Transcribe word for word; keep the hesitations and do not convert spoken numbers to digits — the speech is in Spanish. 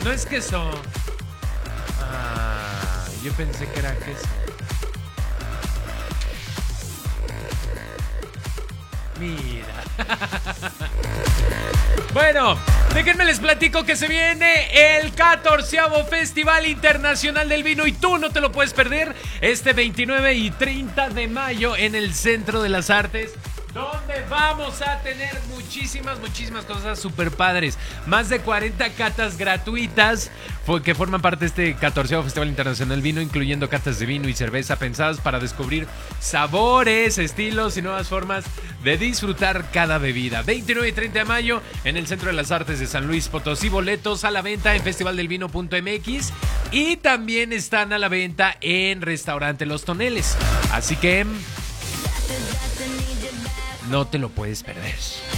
No es queso. Ah, yo pensé que era queso. Mira. Bueno, déjenme les platico que se viene el catorceavo Festival Internacional del Vino y tú no te lo puedes perder este veintinueve y treinta de mayo en el Centro de las Artes, donde vamos a tener muchísimas, muchísimas cosas súper padres. Más de cuarenta catas gratuitas que forman parte de este catorceavo Festival Internacional del Vino, incluyendo catas de vino y cerveza pensadas para descubrir sabores, estilos y nuevas formas de disfrutar cada bebida. veintinueve y treinta de mayo en el Centro de las Artes de San Luis Potosí. Boletos a la venta en festival del vino punto m x y también están a la venta en Restaurante Los Toneles. Así que no te lo puedes perder.